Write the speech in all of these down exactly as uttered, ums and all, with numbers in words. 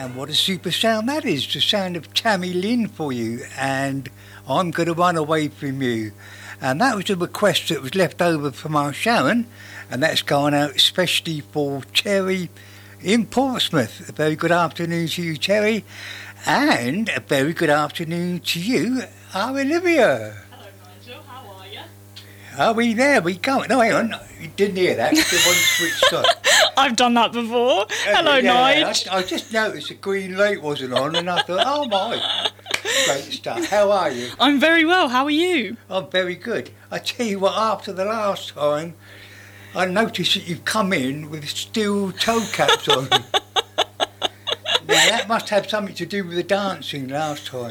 And what a super sound that is, the sound of Tammy Lynn for you, and I'm Gonna Run Away From You. And that was a request that was left over from our Sharon, and that's gone out especially for Terry in Portsmouth. A very good afternoon to you, Terry, and a very good afternoon to you, our Olivia. Hello, Nigel. How are you? Are we there? We going? No, hang on. You didn't hear that. The one switched on. I've done that before. Hello, yeah, Nige. I, I just noticed the green light wasn't on, and I thought, oh my, great stuff. How are you? I'm very well. How are you? I'm very good. I tell you what, after the last time, I noticed that you've come in with steel toe caps on. Now, that must have something to do with the dancing last time.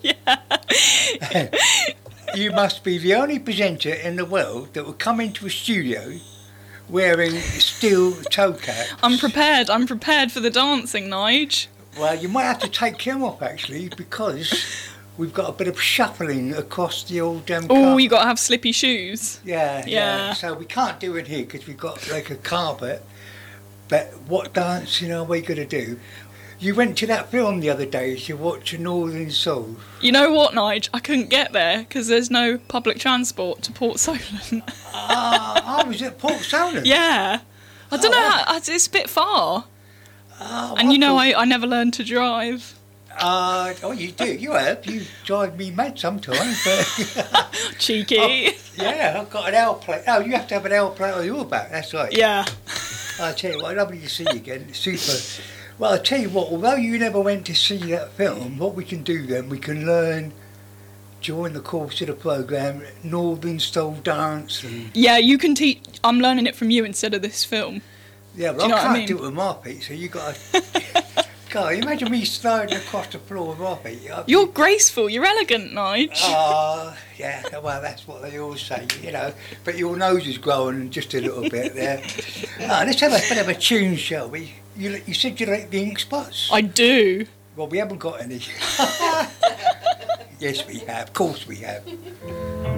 Yeah. You must be the only presenter in the world that will come into a studio wearing steel toe caps. I'm prepared. I'm prepared for the dancing, Nige. Well, you might have to take them off, actually, because we've got a bit of shuffling across the old um, Oh, carpet. you got to have slippy shoes. Yeah, yeah, Yeah. So we can't do it here because we've got, like, a carpet. But what dancing are we going to do? You went to that film the other day to watch Northern Soul. You know what, Nige? I couldn't get there because there's no public transport to Port Solent. Ah, I was at Port Solent. Yeah. I don't Oh, know wow. how... It's a bit far. Oh, And you know, thought- I, I never learned to drive. Uh, oh, you do. You have. You drive me mad sometimes. But Cheeky. Oh, yeah, I've got an L plate. Oh, you have to have an L plate on your back. That's right. Yeah. I'll tell you what, lovely to see you again. It's super. Well, I'll tell you what, although you never went to see that film, what we can do then, we can learn during the course of the programme Northern Soul dance. And, Yeah, you can teach... I'm learning it from you instead of this film. yeah, but Do you know I what I can't mean? do it with my feet, so you got to... God, imagine me sliding across the floor with my feet. I'd be- You're graceful. You're elegant, Nige. Oh, yeah, well, that's what they always say, you know. But your nose is growing just a little bit there. Oh, let's have a bit of a tune, shall we? You, you said you like the Ink Spots? I do. Well, we haven't got any. Yes, we have. Of course we have.